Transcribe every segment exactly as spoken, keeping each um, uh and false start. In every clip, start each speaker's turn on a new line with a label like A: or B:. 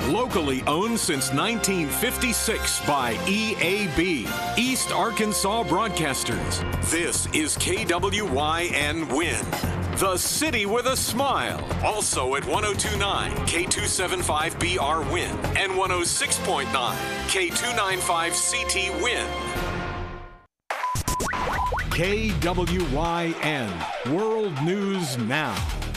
A: Locally owned since nineteen fifty-six by E A B, East Arkansas Broadcasters. This is K W Y N Win, the city with a smile. Also at one oh two point nine K two seventy-five B R Win and one oh six point nine K two ninety-five C T Win. K W Y N, World News Now.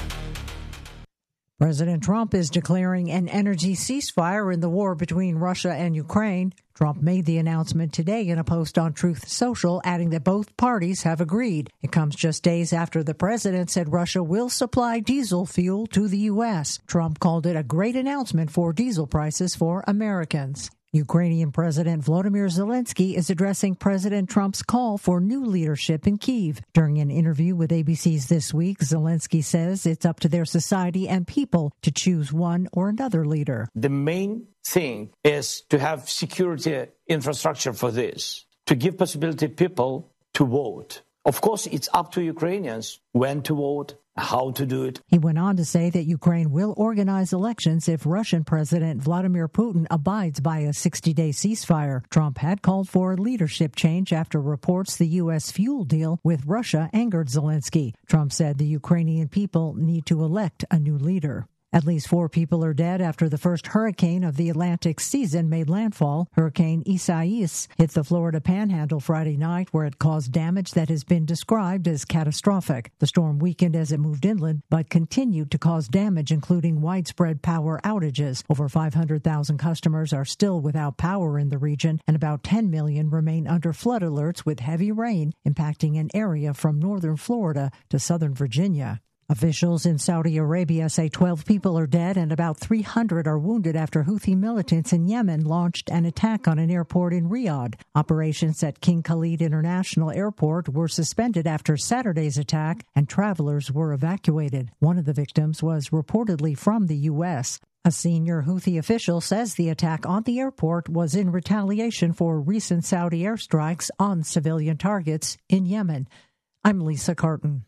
B: President Trump is declaring an energy ceasefire in the war between Russia and Ukraine. Trump made the announcement today in a post on Truth Social, adding that both parties have agreed. It comes just days after the president said Russia will supply diesel fuel to the U S. Trump called it a great announcement for diesel prices for Americans. Ukrainian President Volodymyr Zelensky is addressing President Trump's call for new leadership in Kyiv. During an interview with A B C's This Week, Zelensky says it's up to their society and people to choose one or another leader.
C: The main thing is to have security infrastructure for this, to give possibility people to vote. Of course, it's up to Ukrainians when to vote, how to do it.
B: He went on to say that Ukraine will organize elections if Russian President Vladimir Putin abides by a sixty-day ceasefire. Trump had called for a leadership change after reports the U S fuel deal with Russia angered Zelensky. Trump said the Ukrainian people need to elect a new leader. At least four people are dead after the first hurricane of the Atlantic season made landfall. Hurricane Isaias hit the Florida Panhandle Friday night, where it caused damage that has been described as catastrophic. The storm weakened as it moved inland, but continued to cause damage, including widespread power outages. Over five hundred thousand customers are still without power in the region, and about ten million remain under flood alerts with heavy rain impacting an area from northern Florida to southern Virginia. Officials in Saudi Arabia say twelve people are dead and about three hundred are wounded after Houthi militants in Yemen launched an attack on an airport in Riyadh. Operations at King Khalid International Airport were suspended after Saturday's attack, and travelers were evacuated. One of the victims was reportedly from the U S. A senior Houthi official says the attack on the airport was in retaliation for recent Saudi airstrikes on civilian targets in Yemen. I'm Lisa Carton.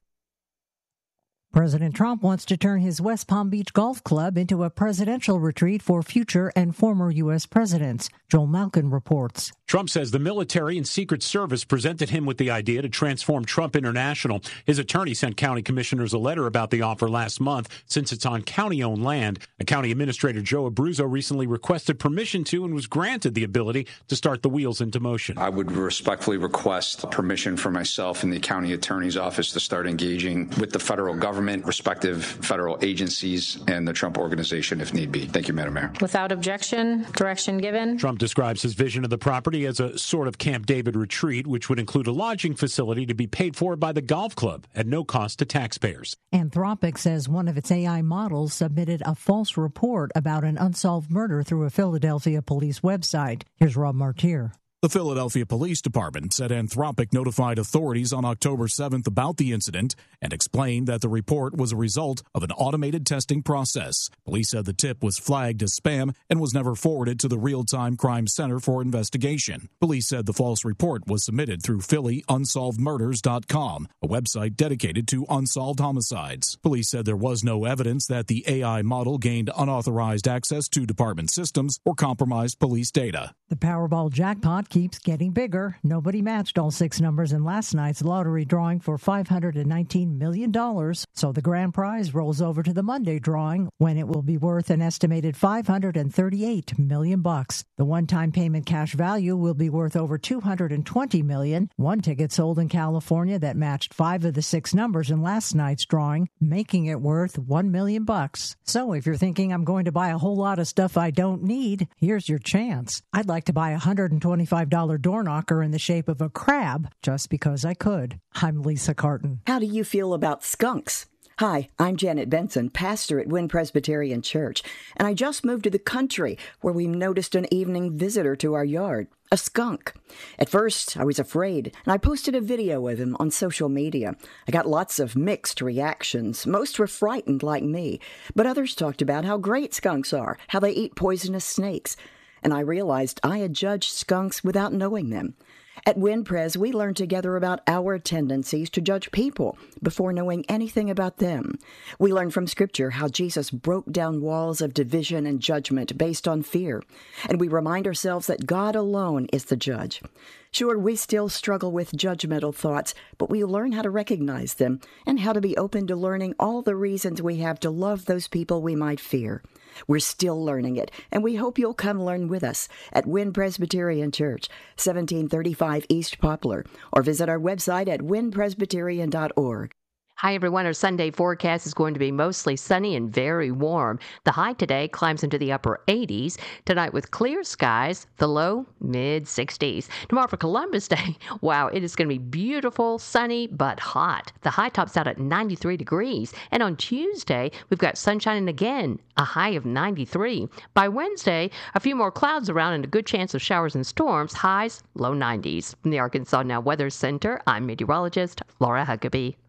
B: President Trump wants to turn his West Palm Beach Golf Club into a presidential retreat for future and former U S presidents. Joel Malkin reports.
D: Trump says the military and Secret Service presented him with the idea to transform Trump International. His attorney sent county commissioners a letter about the offer last month, since it's on county-owned land. A county administrator, Joe Abruzzo, recently requested permission to and was granted the ability to start the wheels into motion.
E: I would respectfully request permission for myself and the county attorney's office to start engaging with the federal government, respective federal agencies, and the Trump organization if need be. Thank you, Madam Mayor.
F: Without objection, direction given.
D: Trump describes his vision of the property as a sort of Camp David retreat, which would include a lodging facility to be paid for by the golf club at no cost to taxpayers.
B: Anthropic says one of its A I models submitted a false report about an unsolved murder through a Philadelphia police website. Here's Rob Martier.
G: The Philadelphia Police Department said Anthropic notified authorities on October seventh about the incident and explained that the report was a result of an automated testing process. Police said the tip was flagged as spam and was never forwarded to the Real-Time Crime Center for investigation. Police said the false report was submitted through Philly Unsolved Murders dot com, a website dedicated to unsolved homicides. Police said there was no evidence that the A I model gained unauthorized access to department systems or compromised police data.
B: The Powerball jackpot keeps getting bigger. Nobody matched all six numbers in last night's lottery drawing for five hundred nineteen million dollars. So the grand prize rolls over to the Monday drawing, when it will be worth an estimated five hundred thirty-eight million bucks. The one-time payment cash value will be worth over two hundred twenty million. One ticket sold in California that matched five of the six numbers in last night's drawing, making it worth one million bucks. So if you're thinking I'm going to buy a whole lot of stuff I don't need, here's your chance. I'd like to buy a one hundred twenty-five dollars door knocker in the shape of a crab just because I could. I'm Lisa Carton.
H: How do you feel about skunks? Hi, I'm Janet Benson, pastor at Wynn Presbyterian Church, and I just moved to the country where we noticed an evening visitor to our yard, a skunk. At first, I was afraid, and I posted a video of him on social media. I got lots of mixed reactions. Most were frightened like me, but others talked about how great skunks are, how they eat poisonous snakes. And I realized I had judged skunks without knowing them. At WinPres, we learn together about our tendencies to judge people before knowing anything about them. We learn from Scripture how Jesus broke down walls of division and judgment based on fear, and we remind ourselves that God alone is the judge. Sure, we still struggle with judgmental thoughts, but we learn how to recognize them and how to be open to learning all the reasons we have to love those people we might fear. We're still learning it, and we hope you'll come learn with us at Wynn Presbyterian Church, seventeen thirty-five East Poplar, or visit our website at wynn presbyterian dot org.
I: Hi, everyone. Our Sunday forecast is going to be mostly sunny and very warm. The high today climbs into the upper eighties. Tonight with clear skies, the low mid sixties. Tomorrow for Columbus Day, wow, it is going to be beautiful, sunny, but hot. The high tops out at ninety-three degrees. And on Tuesday, we've got sunshine and again, a high of ninety-three. By Wednesday, a few more clouds around and a good chance of showers and storms, highs low nineties. From the Arkansas Now Weather Center, I'm meteorologist Laura Huckabee.